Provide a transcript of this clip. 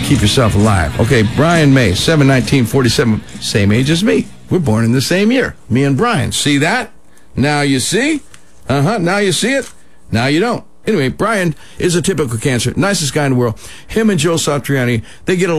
keep yourself alive. Okay, Brian May, 7/19/47, same age as me. We're born in the same year, me and Brian. See that? Now you see? Now you see it? Now you don't. Anyway, Brian is a typical Cancer, nicest guy in the world. Him and Joe Satriani, they get along.